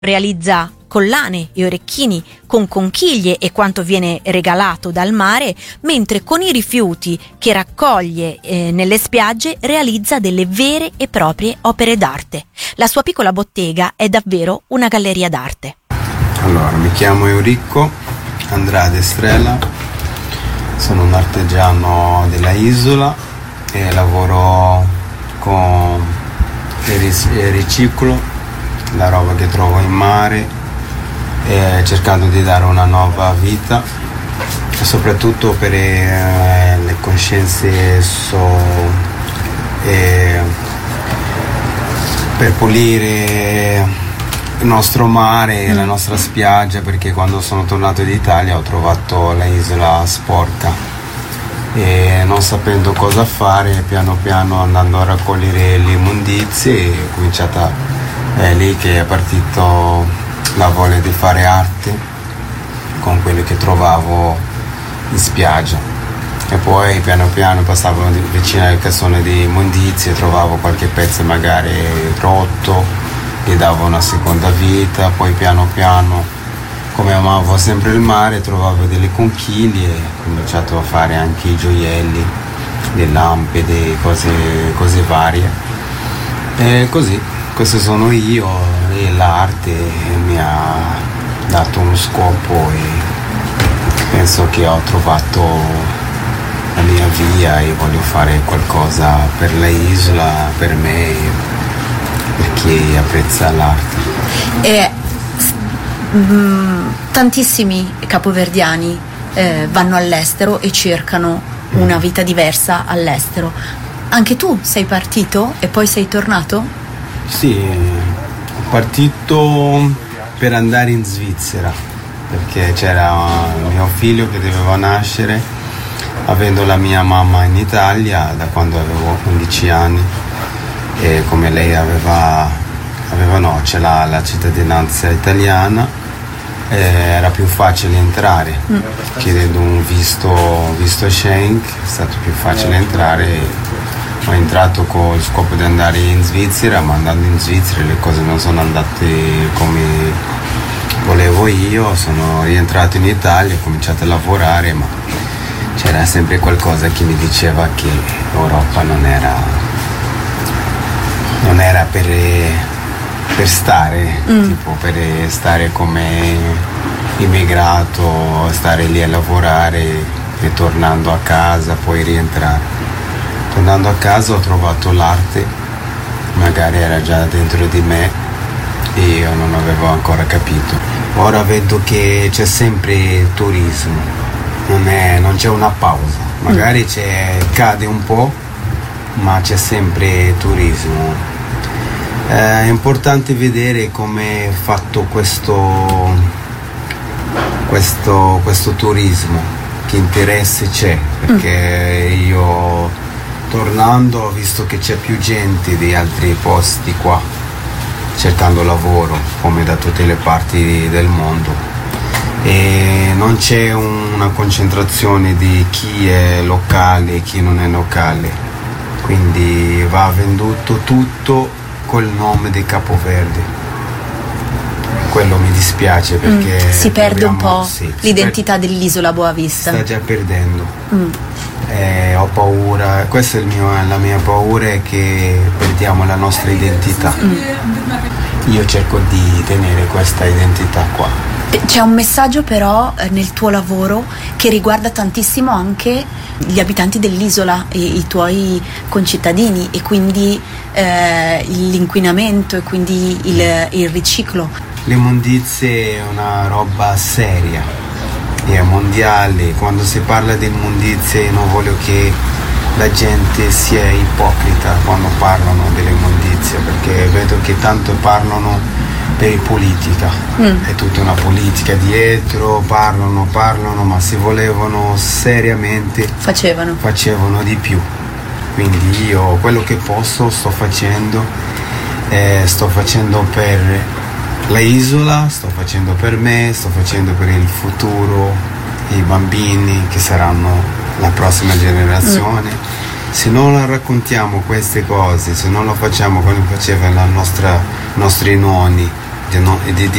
realizza collane e orecchini con conchiglie e quanto viene regalato dal mare, mentre con i rifiuti che raccoglie nelle spiagge realizza delle vere e proprie opere d'arte. La sua piccola bottega è davvero una galleria d'arte. Allora, mi chiamo Eurico Andrade Estrella, sono un artigiano della isola e lavoro con il riciclo, la roba che trovo in mare, cercando di dare una nuova vita e soprattutto per le coscienze per pulire il nostro mare e la nostra spiaggia, perché quando sono tornato d'Italia ho trovato la isola sporca e non sapendo cosa fare, piano piano andando a raccogliere le immondizie, è cominciata lì che è partito la voglia di fare arte con quello che trovavo in spiaggia, e poi piano piano passavo vicino alle cassone di immondizie, trovavo qualche pezzo magari rotto, gli davo una seconda vita, poi piano piano, come amavo sempre il mare, trovavo delle conchiglie e ho cominciato a fare anche i gioielli, le lampade, cose varie, e così. Questo sono io e l'arte mi ha dato uno scopo e penso che ho trovato la mia via e voglio fare qualcosa per la isola, per me, per chi apprezza l'arte. E tantissimi capoverdiani vanno all'estero e cercano una vita diversa all'estero. Anche tu sei partito e poi sei tornato? Sì, ho partito per andare in Svizzera perché c'era mio figlio che doveva nascere, avendo la mia mamma in Italia da quando avevo 11 anni, e come lei c'è la cittadinanza italiana, era più facile entrare, chiedendo un visto Schengen è stato più facile entrare. Ho entrato con il scopo di andare in Svizzera, ma andando in Svizzera le cose non sono andate come volevo io, sono rientrato in Italia, ho cominciato a lavorare, ma c'era sempre qualcosa che mi diceva che l'Europa non era per stare, tipo per stare come immigrato, stare lì a lavorare e tornando a casa poi rientrare. Tornando a casa ho trovato l'arte, magari era già dentro di me e io non avevo ancora capito. Ora vedo che c'è sempre turismo, non c'è una pausa, magari cade un po', ma c'è sempre turismo. È importante vedere come è fatto questo turismo, che interesse c'è, perché io tornando ho visto che c'è più gente di altri posti qua cercando lavoro, come da tutte le parti del mondo, e non c'è una concentrazione di chi è locale e chi non è locale, quindi va venduto tutto col nome di Capoverde. Quello mi dispiace perché si perde un po' l'identità dell'isola Boavista. Sta già perdendo. Ho paura, questa è la mia paura, è che perdiamo la nostra identità. Io cerco di tenere questa identità qua. C'è un messaggio però nel tuo lavoro che riguarda tantissimo anche gli abitanti dell'isola e i tuoi concittadini, e quindi l'inquinamento e quindi il riciclo. L'immondizia è una roba seria, è mondiale. Quando si parla di immondizia non voglio che la gente sia ipocrita quando parlano dell'immondizia, perché vedo che tanto parlano per politica, è tutta una politica dietro, parlano, ma se volevano seriamente facevano di più. Quindi io quello che posso sto facendo per la isola, sto facendo per me, sto facendo per il futuro, i bambini che saranno la prossima generazione. Se non la raccontiamo queste cose, se non lo facciamo come facevano i nostri nonni, di